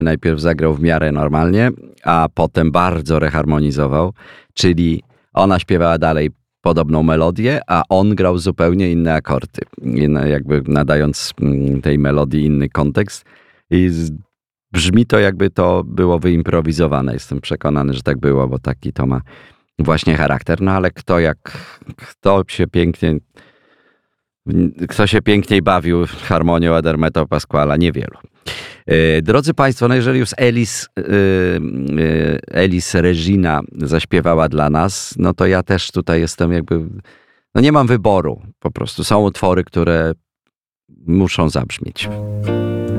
Najpierw zagrał w miarę normalnie, a potem bardzo reharmonizował, czyli ona śpiewała dalej podobną melodię, a on grał zupełnie inne akordy, jakby nadając tej melodii inny kontekst. Brzmi to, jakby to było wyimprowizowane. Jestem przekonany, że tak było, bo taki to ma właśnie charakter. No ale kto się piękniej bawił harmonią od Hermeto Pasquala? Niewielu. Drodzy Państwo, no jeżeli już Elis Regina zaśpiewała dla nas, no to ja też tutaj jestem no nie mam wyboru. Po prostu są utwory, które muszą zabrzmieć.